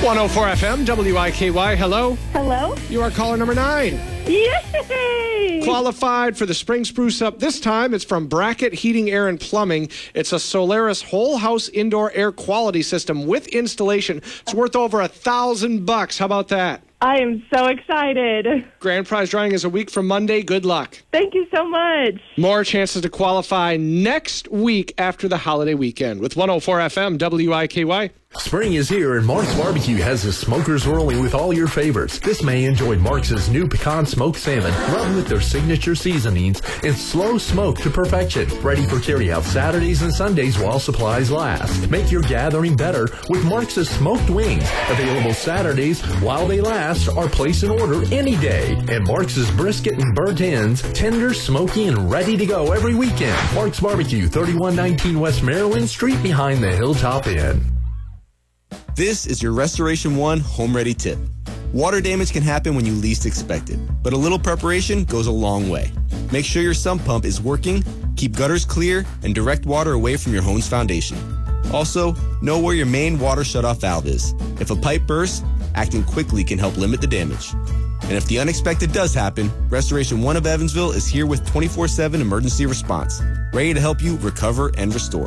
104 FM, WIKY. Hello. Hello. You are caller number 9. Yay! Qualified for the Spring Spruce Up. This time it's from Bracket Heating, Air, and Plumbing. It's a Solaris whole house indoor air quality system with installation. It's worth over $1,000. How about that? I am so excited. Grand prize drawing is a week from Monday. Good luck. Thank you so much. More chances to qualify next week after the holiday weekend with 104 FM, WIKY. Spring is here and Mark's Barbecue has the smokers rolling with all your favorites. This May, enjoy Mark's new pecan smoked salmon, rubbed with their signature seasonings and slow smoke to perfection. Ready for carry-out Saturdays and Sundays while supplies last. Make your gathering better with Mark's smoked wings. Available Saturdays while they last, or place an order any day. And Mark's brisket and burnt ends, tender, smoky, and ready to go every weekend. Mark's Barbecue, 3119 West Maryland Street behind the Hilltop Inn. This is your Restoration One Home Ready tip. Water damage can happen when you least expect it, but a little preparation goes a long way. Make sure your sump pump is working, keep gutters clear, and direct water away from your home's foundation. Also, know where your main water shutoff valve is. If a pipe bursts, acting quickly can help limit the damage. And if the unexpected does happen, Restoration One of Evansville is here with 24/7 emergency response, ready to help you recover and restore.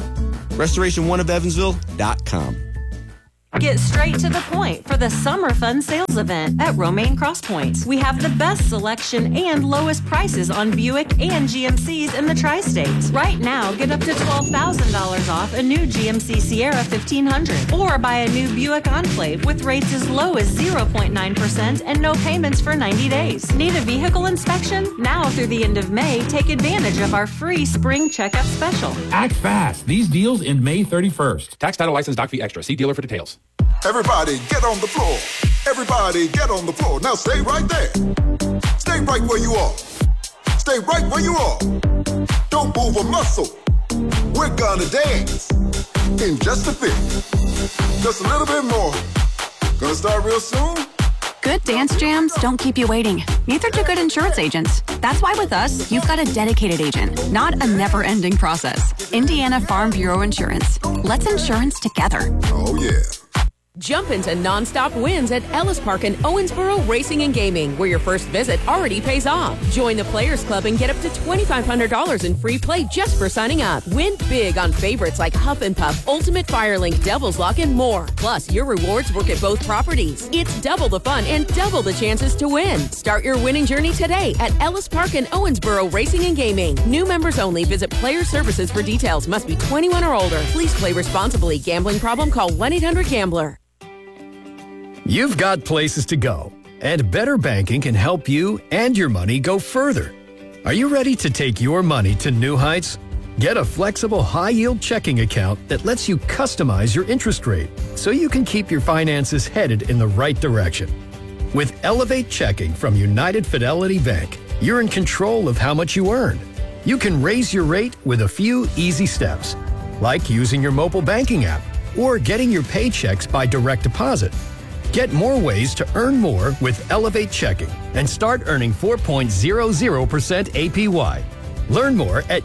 RestorationOneofEvansville.com. Get straight to the point for the Summer Fun Sales Event at Romaine Cross Points. We have the best selection and lowest prices on Buick and GMCs in the Tri-States. Right now, get up to $12,000 off a new GMC Sierra 1500 or buy a new Buick Enclave with rates as low as 0.9% and no payments for 90 days. Need a vehicle inspection? Now through the end of May, take advantage of our free spring checkup special. Act fast. These deals end May 31st. Tax, title, license, doc fee extra. See dealer for details. Everybody get on the floor. Everybody get on the floor. Now stay right there. Stay right where you are. Stay right where you are. Don't move a muscle. We're gonna dance in just a bit. Just a little bit more. Gonna start real soon. Good dance jams don't keep you waiting. Neither do good insurance agents. That's why with us, you've got a dedicated agent, not a never-ending process. Indiana Farm Bureau Insurance. Let's insurance together. Oh, yeah. Jump into nonstop wins at Ellis Park in Owensboro Racing and Gaming, where your first visit already pays off. Join the Players Club and get up to $2,500 in free play just for signing up. Win big on favorites like Huff and Puff, Ultimate Firelink, Devil's Lock, and more. Plus, your rewards work at both properties. It's double the fun and double the chances to win. Start your winning journey today at Ellis Park in Owensboro Racing and Gaming. New members only. Visit Player Services for details. Must be 21 or older. Please play responsibly. Gambling problem? Call 1-800-GAMBLER. You've got places to go, and Better Banking can help you and your money go further. Are you ready to take your money to new heights? Get a flexible, high-yield checking account that lets you customize your interest rate so you can keep your finances headed in the right direction. With Elevate Checking from United Fidelity Bank, you're in control of how much you earn. You can raise your rate with a few easy steps, like using your mobile banking app or getting your paychecks by direct deposit. Get more ways to earn more with Elevate Checking and start earning 4.00% APY. Learn more at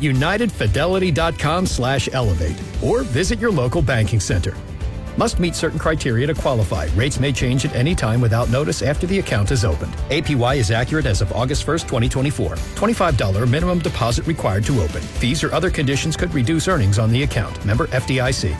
unitedfidelity.com/elevate or visit your local banking center. Must meet certain criteria to qualify. Rates may change at any time without notice after the account is opened. APY is accurate as of August 1st, 2024. $25 minimum deposit required to open. Fees or other conditions could reduce earnings on the account. Member FDIC.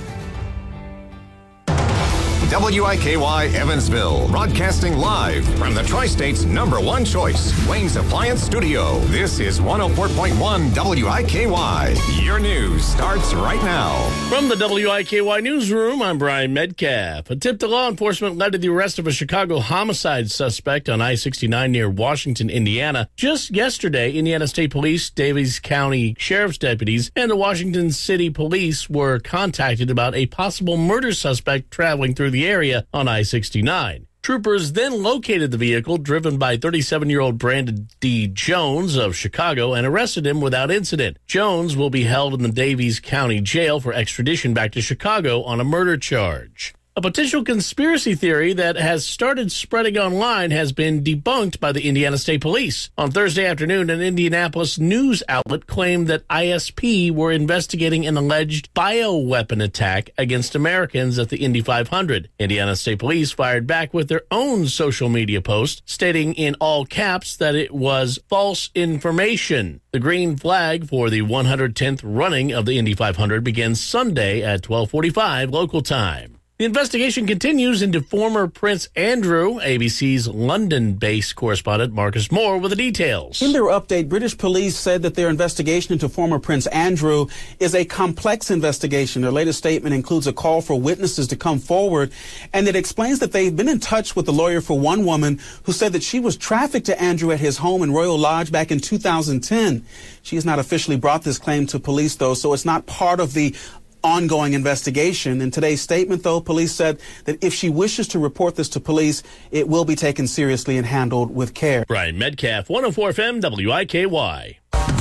WIKY Evansville, broadcasting live from the Tri-State's #1 choice, Wayne's Appliance Studio. This is 104.1 WIKY. Your news starts right now. From the WIKY newsroom, I'm Brian Medcalf. A tip to law enforcement led to the arrest of a Chicago homicide suspect on I-69 near Washington, Indiana. Just yesterday, Indiana State Police, Davies County Sheriff's deputies, and the Washington City Police were contacted about a possible murder suspect traveling through the area on I-69. Troopers then located the vehicle driven by 37-year-old Brandon D. Jones of Chicago and arrested him without incident. Jones will be held in the Davies County Jail for extradition back to Chicago on a murder charge. A potential conspiracy theory that has started spreading online has been debunked by the Indiana State Police. On Thursday afternoon, an Indianapolis news outlet claimed that ISP were investigating an alleged bioweapon attack against Americans at the Indy 500. Indiana State Police fired back with their own social media post, stating in all caps that it was false information. The green flag for the 110th running of the Indy 500 begins Sunday at 12:45 local time. The investigation continues into former Prince Andrew. ABC's London-based correspondent Marcus Moore with the details. In their update, British police said that their investigation into former Prince Andrew is a complex investigation. Their latest statement includes a call for witnesses to come forward, and it explains that they've been in touch with the lawyer for one woman who said that she was trafficked to Andrew at his home in Royal Lodge back in 2010. She has not officially brought this claim to police, though, so it's not part of the ongoing investigation. In today's statement, though, police said that if she wishes to report this to police, it will be taken seriously and handled with care. Brian Metcalf, 104 FM, WIKY.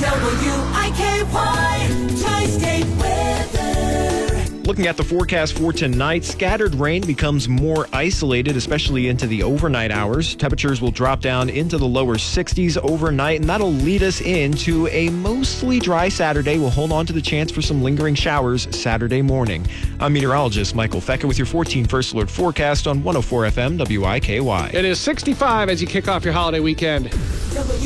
WIKY, Tri-State weather. Looking at the forecast for tonight, scattered rain becomes more isolated, especially into the overnight hours. Temperatures will drop down into the lower 60s overnight, and that'll lead us into a mostly dry Saturday. We'll hold on to the chance for some lingering showers Saturday morning. I'm meteorologist Michael Fecka with your 14 First Alert forecast on 104 FM WIKY. It is 65 as you kick off your holiday weekend.